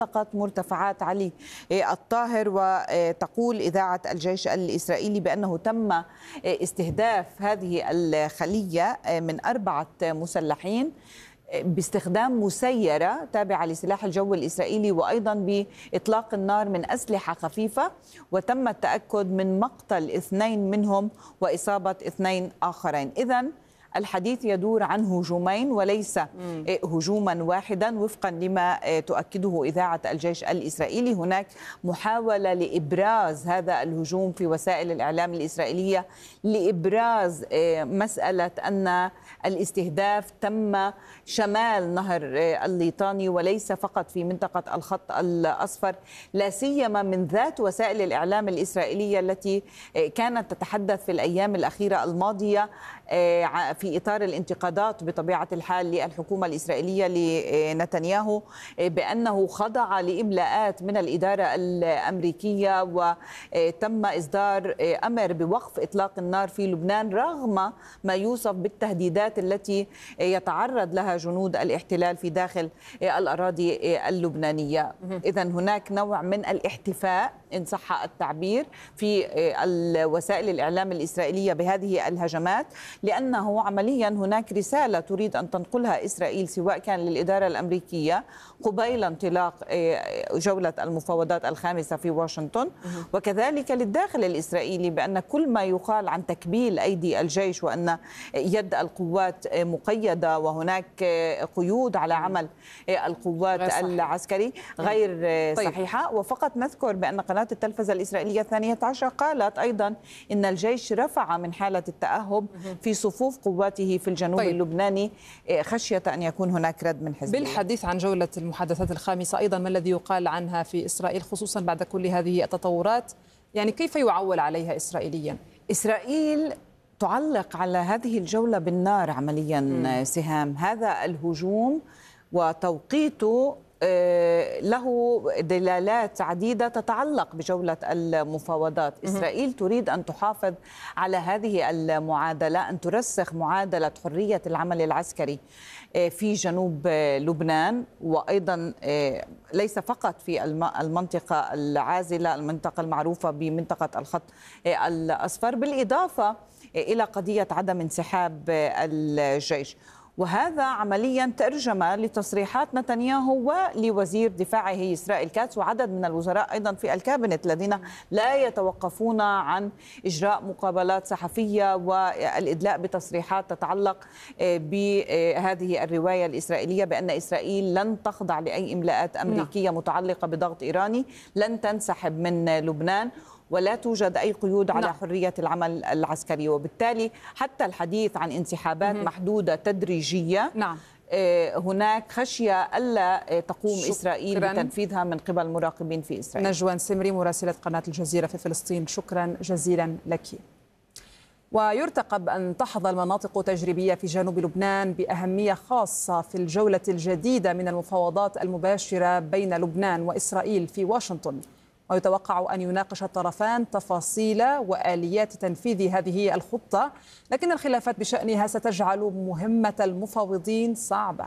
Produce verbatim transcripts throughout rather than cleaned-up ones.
فقط مرتفعات علي الطاهر. وتقول إذاعة الجيش الإسرائيلي بأنه تم استهداف هذه الخلية من أربعة مسلحين باستخدام مسيرة تابعة لسلاح الجو الإسرائيلي، وأيضا بإطلاق النار من أسلحة خفيفة، وتم التأكد من مقتل اثنين منهم وإصابة اثنين آخرين. إذن الحديث يدور عن هجومين وليس مم. هجوما واحدا وفقا لما تؤكده إذاعة الجيش الإسرائيلي. هناك محاولة لإبراز هذا الهجوم في وسائل الإعلام الإسرائيلية، لإبراز مسألة أن الاستهداف تم شمال نهر الليطاني وليس فقط في منطقة الخط الأصفر، لا سيما من ذات وسائل الإعلام الإسرائيلية التي كانت تتحدث في الأيام الأخيرة الماضية في إطار الانتقادات بطبيعة الحال للحكومة الإسرائيلية لنتنياهو بأنه خضع لإملاءات من الإدارة الأمريكية، وتم إصدار أمر بوقف إطلاق النار في لبنان رغم ما يوصف بالتهديدات التي يتعرض لها جنود الاحتلال في داخل الأراضي اللبنانية. إذن هناك نوع من الاحتفاء إن صح التعبير في وسائل الإعلام الإسرائيلية بهذه الهجمات، لأنه عمليا هناك رسالة تريد أن تنقلها إسرائيل سواء كان للإدارة الأمريكية قبيل انطلاق جولة المفاوضات الخامسة في واشنطن، وكذلك للداخل الإسرائيلي بأن كل ما يقال عن تكبيل أيدي الجيش وأن يد القوات مقيدة وهناك قيود على عمل القوات غير العسكري غير طيب. صحيحة. وفقط نذكر بأن قناة التلفزة الإسرائيلية الثانية عشر قالت أيضا إن الجيش رفع من حالة التأهب في صفوف قواته في الجنوب طيب. اللبناني خشية أن يكون هناك رد من حزب الله. بالحديث عن جولة المحادثات الخامسة أيضا، ما الذي يقال عنها في إسرائيل خصوصا بعد كل هذه التطورات؟ يعني كيف يعول عليها إسرائيليا؟ إسرائيل تعلق على هذه الجولة بالنار عمليا م. سهام. هذا الهجوم وتوقيته له دلالات عديدة تتعلق بجولة المفاوضات. إسرائيل تريد أن تحافظ على هذه المعادلة، أن ترسخ معادلة حرية العمل العسكري في جنوب لبنان، وأيضا ليس فقط في المنطقة العازلة، المنطقة المعروفة بمنطقة الخط الأصفر، بالإضافة إلى قضية عدم انسحاب الجيش. وهذا عمليا ترجم لتصريحات نتنياهو ولوزير دفاعه إسرائيل كاتس وعدد من الوزراء أيضا في الكابينت الذين لا يتوقفون عن إجراء مقابلات صحفية والإدلاء بتصريحات تتعلق بهذه الرواية الإسرائيلية بأن إسرائيل لن تخضع لأي إملاءات أمريكية متعلقة بضغط إيراني، لن تنسحب من لبنان، ولا توجد أي قيود على نعم. حرية العمل العسكري. وبالتالي حتى الحديث عن انسحابات مم. محدودة تدريجية نعم. هناك خشية ألا تقوم شكراً. إسرائيل بتنفيذها من قبل مراقبين في إسرائيل. نجوان سمري مراسلة قناة الجزيرة في فلسطين، شكرا جزيلا لك. ويرتقب أن تحظى المناطق تجريبية في جنوب لبنان بأهمية خاصة في الجولة الجديدة من المفاوضات المباشرة بين لبنان وإسرائيل في واشنطن، ويتوقع أن يناقش الطرفان تفاصيل وآليات تنفيذ هذه الخطة، لكن الخلافات بشأنها ستجعل مهمة المفاوضين صعبة.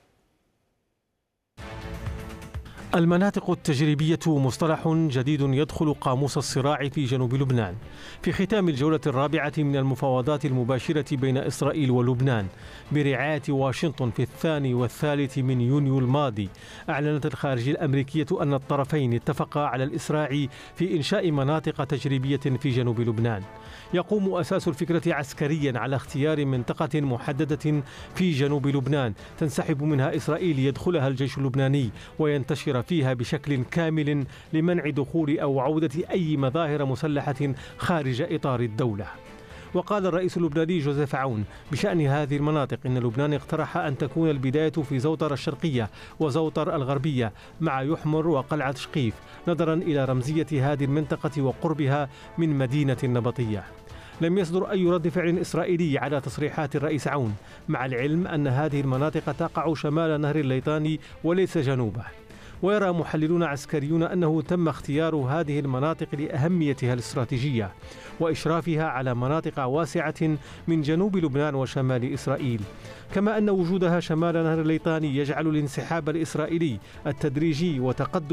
المناطق التجريبية مصطلح جديد يدخل قاموس الصراع في جنوب لبنان في ختام الجولة الرابعة من المفاوضات المباشرة بين إسرائيل ولبنان برعاية واشنطن في الثاني والثالث من يونيو الماضي. أعلنت الخارجية الأمريكية أن الطرفين اتفقا على الإسراع في إنشاء مناطق تجريبية في جنوب لبنان يقوم أساس الفكرة عسكريا على اختيار منطقة محددة في جنوب لبنان تنسحب منها إسرائيل يدخلها الجيش اللبناني وينتشر فيها بشكل كامل لمنع دخول أو عودة أي مظاهر مسلحة خارج إطار الدولة. وقال الرئيس اللبناني جوزيف عون بشأن هذه المناطق إن لبنان اقترح أن تكون البداية في زوطر الشرقية وزوطر الغربية مع يحمر وقلعة شقيف نظرا إلى رمزية هذه المنطقة وقربها من مدينة النبطية. لم يصدر أي رد فعل إسرائيلي على تصريحات الرئيس عون، مع العلم أن هذه المناطق تقع شمال نهر الليطاني وليس جنوبه. ويرى محللون عسكريون أنه تم اختيار هذه المناطق لأهميتها الاستراتيجية وإشرافها على مناطق واسعة من جنوب لبنان وشمال إسرائيل، كما أن وجودها شمال نهر الليطاني يجعل الانسحاب الإسرائيلي التدريجي وتقدم